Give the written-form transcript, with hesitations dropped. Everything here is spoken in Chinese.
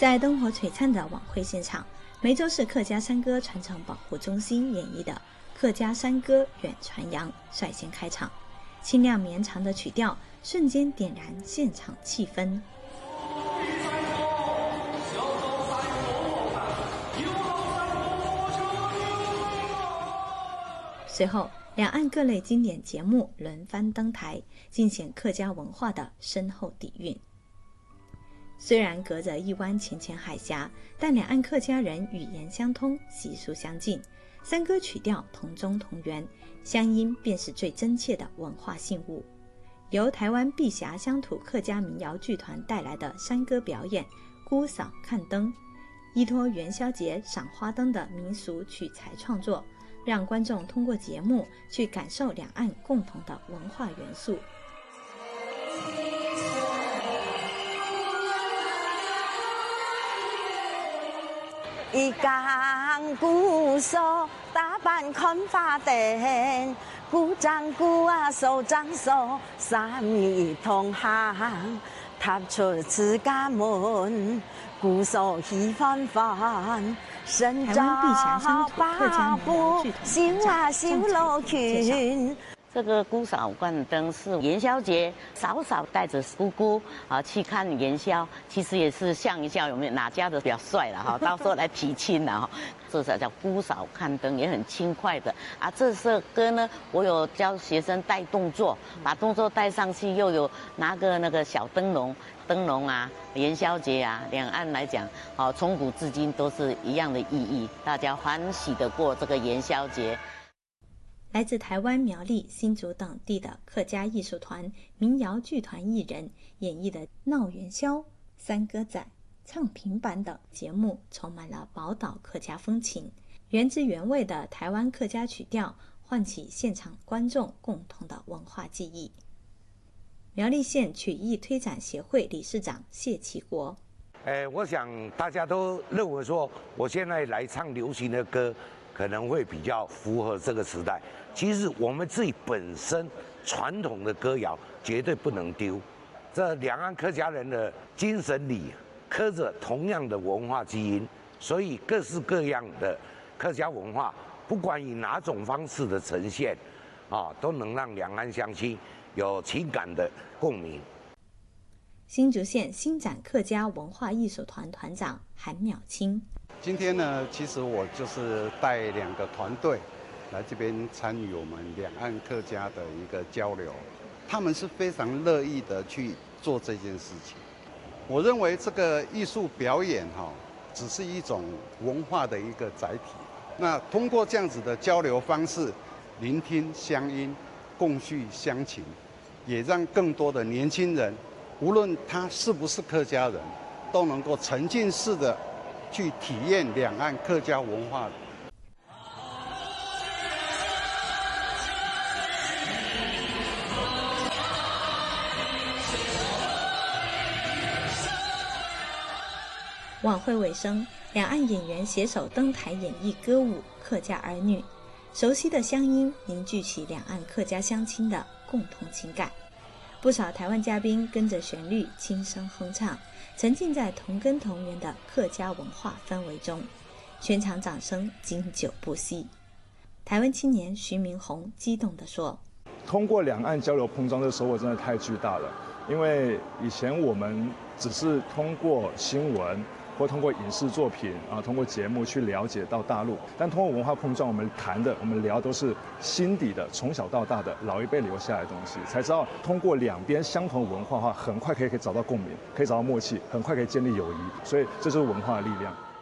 在灯火璀璨的晚会现场，梅州市客家山歌传承保护中心演绎的客家山歌远传扬率先开场，清亮绵长的曲调瞬间点燃现场气氛。随后，两岸各类经典节目轮番登台，尽显客家文化的深厚底蕴。虽然隔着一湾浅浅海峡，但两岸客家人语言相通，习俗相近，山歌曲调同宗同源，乡音便是最真切的文化信物。由台湾碧霞乡土客家民谣剧团带来的山歌表演《姑嫂看灯》，依托元宵节赏花灯的民俗取材创作，让观众通过节目去感受两岸共同的文化元素。 一竿鼓手打扮看花灯，鼓掌鼓啊手掌手，三女同行，踏出自家门，鼓手喜欢翻。身着八步，绣啊绣楼裙。 这个姑嫂灌灯是元宵节，嫂嫂带着姑姑去看元宵，其实也是像一下有没有哪家的比较帅了哈，到时候来提亲了哈。这才叫姑嫂看灯，也很轻快的啊。这首歌呢，我有教学生带动作，把动作带上去，又有拿个那个小灯笼啊，元宵节啊，两岸来讲，从古至今都是一样的意义，大家欢喜的过这个元宵节。 来自台湾、苗栗、新竹等地的客家艺术团、民谣剧团艺人演绎的闹元宵、三歌仔、唱平板等节目，充满了宝岛客家风情。原汁原味的台湾客家曲调，唤起现场观众共同的文化记忆。苗栗县曲艺推展协会理事长谢其国： 我想大家都认为说，我现在来唱流行的歌，可能会比较符合这个时代。其实我们自己本身传统的歌谣绝对不能丢，这两岸客家人的精神里刻着同样的文化基因，所以各式各样的客家文化，不管以哪种方式的呈现，都能让两岸乡亲有情感的共鸣。 新竹县新展客家文化艺术团团长韩淼清： 今天呢，其实我就是带2个团队来这边参与我们两岸客家的一个交流，他们是非常乐意的去做这件事情。我认为这个艺术表演只是一种文化的一个载体。那通过这样子的交流方式，聆听乡音，共叙乡情，也让更多的年轻人，无论他是不是客家人，都能够沉浸式的去体验两岸客家文化。 晚会尾声，两岸演员携手登台演绎歌舞《客家儿女》，熟悉的乡音凝聚起两岸客家乡亲的共同情感。不少台湾嘉宾跟着旋律轻声哼唱，沉浸在同根同源的客家文化氛围中，全场掌声经久不息。台湾青年徐明宏激动地说： 通过两岸交流碰撞的收获真的太巨大了，因为以前我们只是通过新闻或通过影视作品通过节目去了解到大陆，但通过文化碰撞，我们谈的、我们聊都是心底的、从小到大的老一辈留下来的东西，才知道通过两边相同文化的话，很快可以找到共鸣，可以找到默契，很快可以建立友谊，所以这就是文化的力量。